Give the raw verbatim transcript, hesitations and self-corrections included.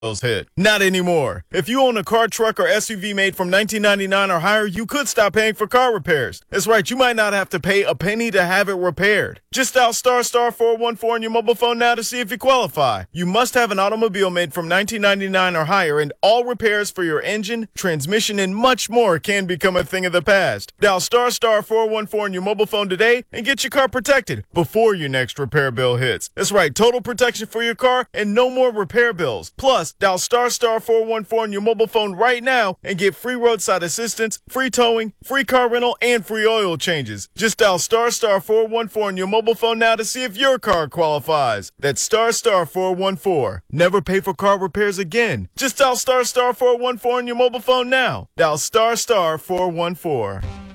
bills hit. Not anymore. If you own a car, truck, or S U V made from nineteen ninety-nine or higher, you could stop paying for car repairs. That's right, you might not have to pay a penny to have it repaired. Just dial star star four one four on your mobile phone now to see if you qualify. You must have an automobile made from nineteen ninety-nine or higher, and all repairs for your engine, transmission, and much more can become a thing of the past. Dial star star four one four on your mobile phone today and get your car protected before your next repair bill hits. That's right, total protection for your car and no more repair bills. Plus, dial star star four one four on your mobile phone right now and get free roadside assistance, free towing, free car rental, and free oil changes. Just dial star star four one four on your mobile phone now to see if your car qualifies. That's star star four one four. Never pay for car repairs again. Just dial star star four one four on your mobile phone now. Dial star star four one four.